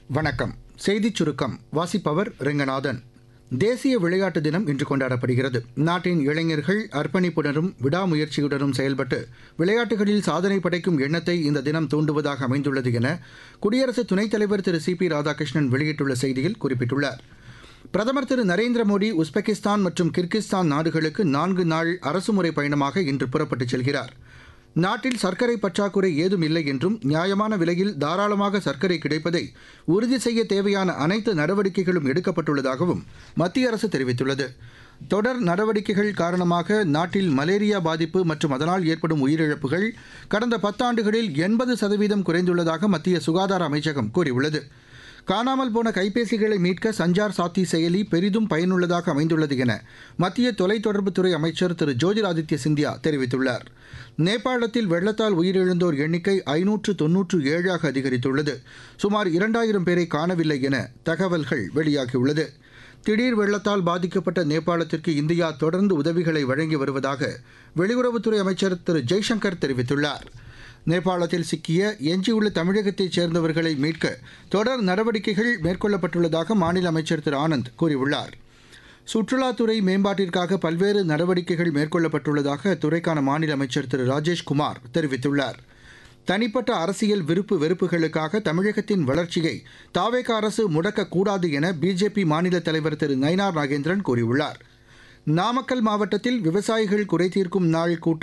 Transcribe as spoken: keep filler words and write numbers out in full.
வணக்கம். செய்திச் சுருக்கம் வாசிப்பவர் ரெங்கநாதன். தேசிய விளையாட்டு தினம் இன்று கொண்டாடப்படுகிறது. நாட்டின் இளைஞர்கள் அர்ப்பணிப்புடனும் விடாமுயற்சியுடனும் செயல்பட்டு விளையாட்டுகளில் சாதனை படைக்கும் எண்ணத்தை இந்த தினம் தூண்டுவதாக அமைந்துள்ளது என குடியரசு துணைத் தலைவர் திரு சி பி ராதாகிருஷ்ணன் வெளியிட்டுள்ள செய்தியில் குறிப்பிட்டுள்ளார். பிரதமர் திரு நரேந்திர மோடி உஸ்பெகிஸ்தான் மற்றும் கிர்கிஸ்தான் நாடுகளுக்கு நான்கு நாள் அரசுமுறை பயணமாக இன்று புறப்பட்டுச் செல்கிறார். நாட்டில் சர்க்கரை பற்றாக்குறை ஏதும் இல்லை என்றும் நியாயமான விலையில் தாராளமாக சர்க்கரை கிடைப்பதை உறுதி செய்ய தேவையான அனைத்து நடவடிக்கைகளும் எடுக்கப்பட்டுள்ளதாகவும் மத்திய அரசு தெரிவித்துள்ளது. தொடர் நடவடிக்கைகள் காரணமாக நாட்டில் மலேரியா பாதிப்பு மற்றும் அதனால் ஏற்படும் உயிரிழப்புகள் கடந்த பத்தாண்டுகளில் எண்பது சதவீதம் குறைந்துள்ளதாக மத்திய சுகாதார அமைச்சகம் கூறியுள்ளது. காணாமல் போன கைபேசிகளை மீட்க சஞ்சார் சாத்தி செயலி பெரிதும் பயனுள்ளதாக அமைந்துள்ளது என மத்திய தொலைத்தொடர்புத்துறை அமைச்சர் திரு ஜோதிராதித்ய சிந்தியா தெரிவித்துள்ளார். நேபாளத்தில் வெள்ளத்தால் உயிரிழந்தோர் எண்ணிக்கை ஐநூற்று தொன்னூற்று ஏழாக அதிகரித்துள்ளது. சுமார் இரண்டாயிரம் பேரை காணவில்லை என தகவல்கள் வெளியாகியுள்ளது. திடீர் வெள்ளத்தால் பாதிக்கப்பட்ட நேபாளத்திற்கு இந்தியா தொடர்ந்து உதவிகளை வழங்கி வருவதாக வெளியுறவுத்துறை அமைச்சர் திரு ஜெய்சங்கர் தெரிவித்துள்ளார். நேபாளத்தில் சிக்கிய எஞ்சியுள்ள தமிழகத்தைச் சேர்ந்தவர்களை மீட்க தொடர் நடவடிக்கைகள் மேற்கொள்ளப்பட்டுள்ளதாக மாநில அமைச்சர் திரு ஆனந்த் கூறியுள்ளார். சுற்றுலாத்துறை மேம்பாட்டிற்காக பல்வேறு நடவடிக்கைகள் மேற்கொள்ளப்பட்டுள்ளதாக அத்துறைக்கான மாநில அமைச்சர் திரு ராஜேஷ்குமார் தெரிவித்துள்ளார். தனிப்பட்ட அரசியல் விருப்பு வெறுப்புகளுக்காக தமிழகத்தின் வளர்ச்சியை தாவேகா அரசு முடக்கக்கூடாது என பிஜேபி மாநில தலைவர் திரு நயினார் நாகேந்திரன் கூறியுள்ளார். நாமக்கல் மாவட்டத்தில் விவசாயிகள் குறைதீர்க்கும் நாள் கூட்டம்